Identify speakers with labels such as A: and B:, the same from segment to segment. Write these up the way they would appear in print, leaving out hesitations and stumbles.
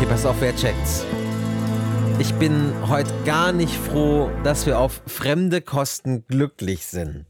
A: Okay, pass auf, wer checkt's. Ich bin heute gar nicht froh, dass wir auf fremde Kosten glücklich sind.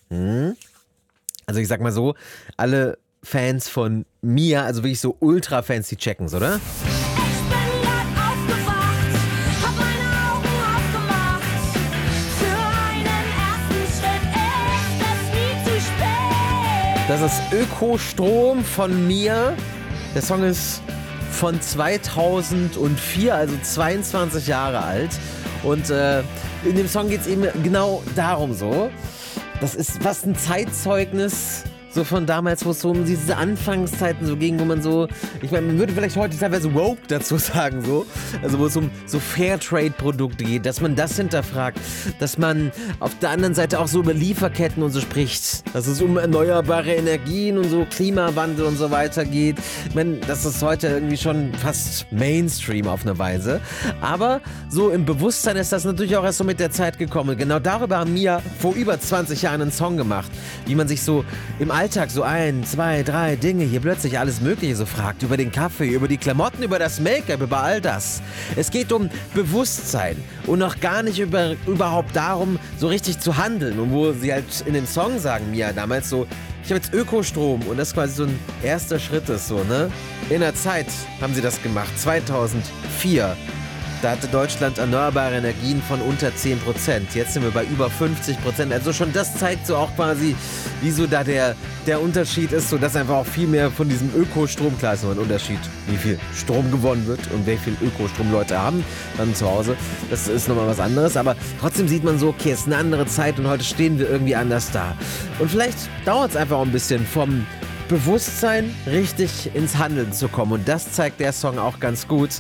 A: Also ich sag mal so, alle Fans von Mia, also wirklich so Ultra-Fans, die checken's, oder?
B: Ich bin grad aufgewacht, hab meine Augen aufgemacht. Für einen ersten Schritt ist es nie zu spät.
A: Das ist Ökostrom von Mia. Der Song ist von 2004, also 22 Jahre alt. Und in dem Song geht es eben genau darum so. Das ist fast ein Zeitzeugnis so von damals, wo es so um diese Anfangszeiten so ging, wo man so, ich meine, man würde vielleicht heute teilweise woke dazu sagen, so, also wo es um so Fairtrade-Produkte geht, dass man das hinterfragt, dass man auf der anderen Seite auch so über Lieferketten und so spricht, dass es um erneuerbare Energien und so Klimawandel und so weiter geht. Ich meine, das ist heute irgendwie schon fast Mainstream auf eine Weise, aber so im Bewusstsein ist das natürlich auch erst so mit der Zeit gekommen. Genau darüber haben Mia vor über 20 Jahren einen Song gemacht, wie man sich so im Alltag so 1, 2, 3 Dinge hier plötzlich alles Mögliche so fragt. Über den Kaffee, über die Klamotten, über das Make-up, über all das. Es geht um Bewusstsein und noch gar nicht überhaupt darum, so richtig zu handeln. Und wo sie halt in dem Song sagen, Mia, damals so, ich habe jetzt Ökostrom und das quasi so ein erster Schritt ist so, ne? In der Zeit haben sie das gemacht, 2004. Da hatte Deutschland erneuerbare Energien von unter 10%. Jetzt sind wir bei über 50%. Also schon das zeigt so auch quasi, wie so da der Unterschied ist, so dass einfach auch viel mehr von diesem Ökostrom, klar ist immer ein Unterschied, wie viel Strom gewonnen wird und wie viel Ökostrom Leute haben dann zu Hause. Das ist nochmal was anderes, aber trotzdem sieht man so, okay, es ist eine andere Zeit und heute stehen wir irgendwie anders da. Und vielleicht dauert es einfach auch ein bisschen vom Bewusstsein richtig ins Handeln zu kommen und das zeigt der Song auch ganz gut.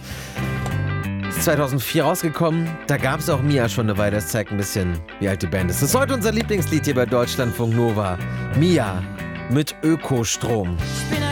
A: 2004 rausgekommen, da gab es auch Mia schon eine Weile, das zeigt ein bisschen, wie alt die Band ist. Das ist heute unser Lieblingslied hier bei Deutschlandfunk Nova. Mia mit Ökostrom.
B: Ich bin